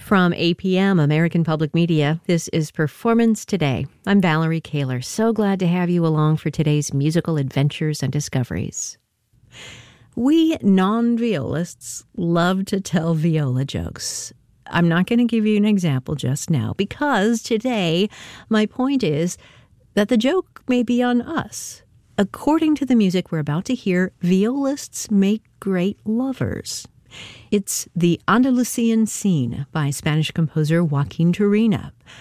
From APM, American Public Media, this is Performance Today. I'm Valerie Kaler. So glad to have you along for today's musical adventures and discoveries. We non-violists love to tell viola jokes. I'm not going to give you an example just now because today my point is that the joke may be on us. According to the music we're about to hear, violists make great lovers. It's the Andalusian Scene by Spanish composer Joaquin Turina.